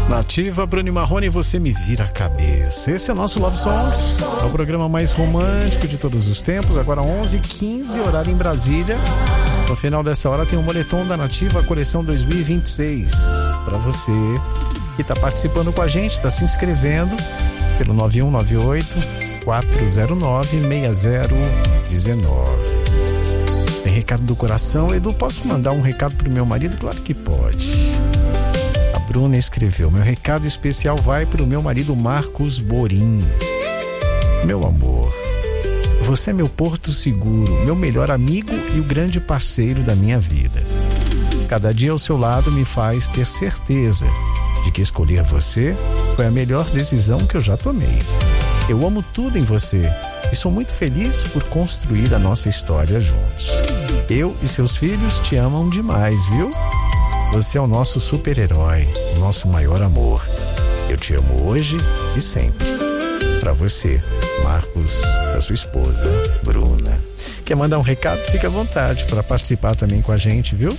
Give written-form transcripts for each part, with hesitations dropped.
Nativa, Bruno Marrone, você me vira a cabeça. Esse é o nosso Love Songs, é o programa mais romântico de todos os tempos. Agora 11h15, horário em Brasília. No final dessa hora tem um moletom da Nativa, coleção 2026. Para você que está participando com a gente, está se inscrevendo pelo 9198-409-6019. Tem recado do coração. Edu, posso mandar um recado pro meu marido? Claro que pode. A Bruna escreveu: meu recado especial vai pro meu marido Marcos Borim. Meu amor, você é meu porto seguro, meu melhor amigo e o grande parceiro da minha vida. Cada dia ao seu lado me faz ter certeza de que escolher você foi a melhor decisão que eu já tomei. Eu amo tudo em você e sou muito feliz por construir a nossa história juntos. Eu e seus filhos te amam demais, viu? Você é o nosso super-herói, o nosso maior amor. Eu te amo hoje e sempre. Pra você, Marcos, da sua esposa, Bruna. Quer mandar um recado? Fique à vontade para participar também com a gente, viu?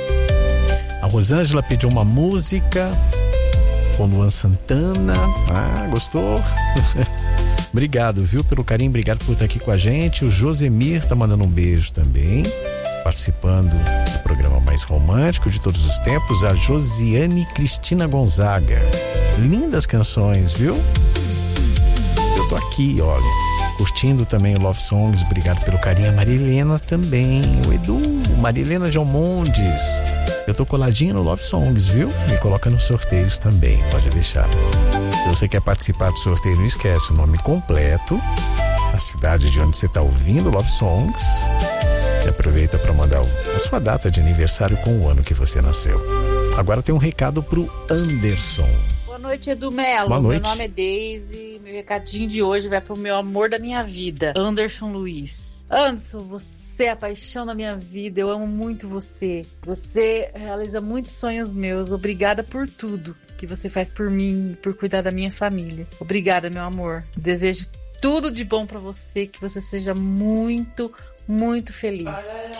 A Rosângela pediu uma música com Luan Santana. Ah, gostou? Obrigado, viu, pelo carinho, obrigado por estar aqui com a gente. O Josemir tá mandando um beijo também, participando do programa mais romântico de todos os tempos. A Josiane Cristina Gonzaga, lindas canções, viu? Eu tô aqui, olha, curtindo também o Love Songs, obrigado pelo carinho. A Marilena também, o Edu, Marilena de Almondes, eu tô coladinho no Love Songs, viu? Me coloca nos sorteios também, pode deixar. Se você quer participar do sorteio, não esquece o nome completo, a cidade de onde você está ouvindo Love Songs, e aproveita para mandar a sua data de aniversário com o ano que você nasceu. Agora tem um recado pro Anderson. Boa noite, Edu Melo. Boa noite. Meu nome é Daisy. Meu recadinho de hoje vai pro meu amor da minha vida, Anderson Luiz. Anderson, você é a paixão da minha vida. Eu amo muito você. Você realiza muitos sonhos meus. Obrigada por tudo que você faz por mim, por cuidar da minha família. Obrigada, meu amor. Desejo tudo de bom pra você, que você seja muito, muito feliz.